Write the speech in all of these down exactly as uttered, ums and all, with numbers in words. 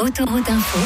Autoroute Info.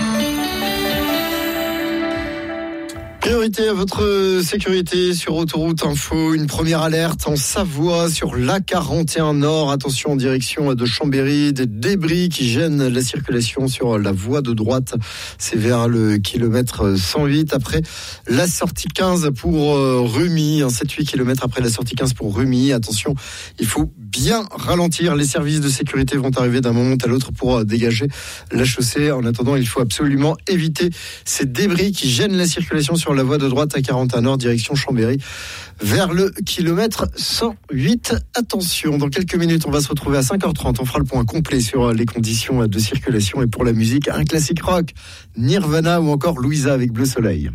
Priorité à votre sécurité sur Autoroute Info. Une première alerte en Savoie sur l'A quarante et un Nord. Attention en direction de Chambéry. Des débris qui gênent la circulation sur la voie de droite. C'est vers le kilomètre cent huit. Après la sortie quinze pour Remy. sept huit kilomètres après la sortie quinze pour Remy. Attention, il faut bien ralentir. Les services de sécurité vont arriver d'un moment à l'autre pour dégager la chaussée. En attendant, il faut absolument éviter ces débris qui gênent la circulation sur la voie de droite à quarante et un Nord, direction Chambéry, vers le kilomètre cent huit. Attention, dans quelques minutes, on va se retrouver à cinq heures trente. On fera le point complet sur les conditions de circulation. Et pour la musique, un classique rock, Nirvana ou encore Louisa avec Bleu Soleil.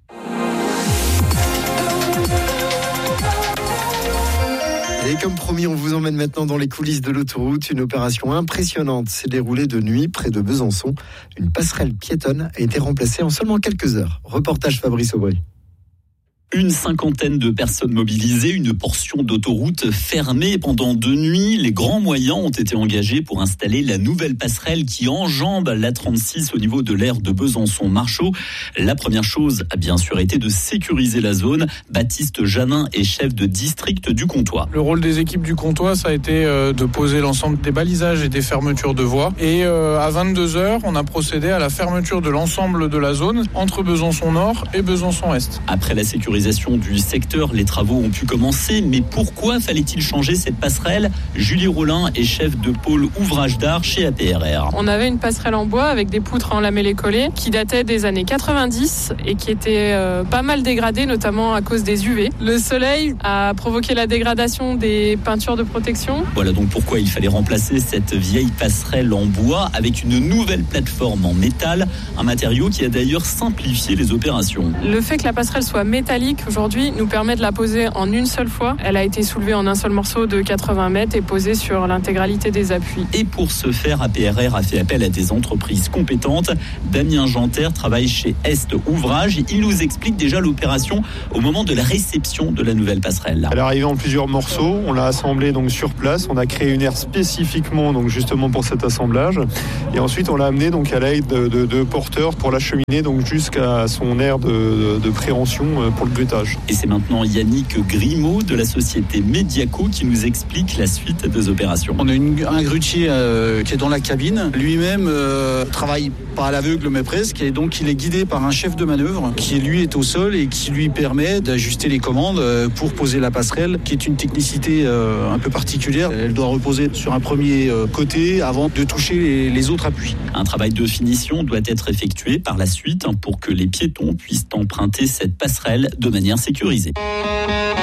Et comme promis, on vous emmène maintenant dans les coulisses de l'autoroute. Une opération impressionnante s'est déroulée de nuit près de Besançon. Une passerelle piétonne a été remplacée en seulement quelques heures. Reportage Fabrice Aubry. Une cinquantaine de personnes mobilisées, une portion d'autoroute fermée pendant deux nuits. Les grands moyens ont été engagés pour installer la nouvelle passerelle qui enjambe l'A trente-six au niveau de l'aire de Besançon-Marchaux. La première chose a bien sûr été de sécuriser la zone. Baptiste Janin est chef de district du Comtois. Le rôle des équipes du Comtois, ça a été de poser l'ensemble des balisages et des fermetures de voies. Et à vingt-deux heures, on a procédé à la fermeture de l'ensemble de la zone entre Besançon-Nord et Besançon-Est. Après la sécurisation du secteur, les travaux ont pu commencer, mais pourquoi fallait-il changer cette passerelle ? Julie Rollin est chef de pôle ouvrage d'art chez A P R R. On avait une passerelle en bois avec des poutres en lamellé collé qui datait des années quatre-vingt-dix et qui était euh, pas mal dégradée, notamment à cause des U V. Le soleil a provoqué la dégradation des peintures de protection. Voilà donc pourquoi il fallait remplacer cette vieille passerelle en bois avec une nouvelle plateforme en métal, un matériau qui a d'ailleurs simplifié les opérations. Le fait que la passerelle soit métallique aujourd'hui nous permet de la poser en une seule fois. Elle a été soulevée en un seul morceau de quatre-vingts mètres et posée sur l'intégralité des appuis. Et pour ce faire, A P R R a fait appel à des entreprises compétentes. Damien Janter travaille chez Est Ouvrage. Il nous explique déjà l'opération au moment de la réception de la nouvelle passerelle. Elle est arrivée en plusieurs morceaux. On l'a assemblée donc sur place. On a créé une aire spécifiquement donc justement pour cet assemblage. Et ensuite, on l'a amenée donc à l'aide de, de, de porteurs pour l'acheminer donc jusqu'à son aire de, de, de préhension pour le bruitage. Et c'est maintenant Yannick Grimaud de la société Mediaco qui nous explique la suite des opérations. On a une, un grutier euh, qui est dans la cabine. Lui-même euh, travaille pas à l'aveugle mais presque, et donc il est guidé par un chef de manœuvre qui lui est au sol et qui lui permet d'ajuster les commandes pour poser la passerelle, qui est une technicité euh, un peu particulière. Elle doit reposer sur un premier euh, côté avant de toucher les, les autres appuis. Un travail de finition doit être effectué par la suite hein, pour que les piétons puissent emprunter cette passerelle de manière sécurisée.